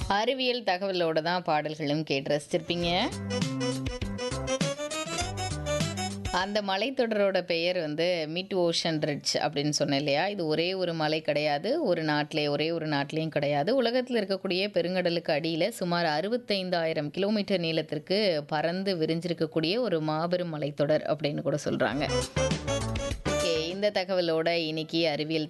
அறிவியல் தகவலோட தான் பாடல்களும் கேட்டு ரசிச்சிருப்பீங்க. அந்த மலைத்தொடரோட பெயர் வந்து மிட் ஓஷன் ரிட்ஜ் அப்படின்னு சொன்னேன் இல்லையா? இது ஒரே ஒரு மலை கிடையாது. ஒரே ஒரு நாட்டிலேயும் கிடையாது. உலகத்தில் இருக்கக்கூடிய பெருங்கடலுக்கு அடியில சுமார் 65,000 கிலோமீட்டர் நீளத்திற்கு பறந்து விரிஞ்சிருக்கக்கூடிய ஒரு மாபெரும் மலைத்தொடர் அப்படின்னு கூட சொல்றாங்க. ஓகே, இந்த தகவலோட இன்னைக்கு அறிவியல்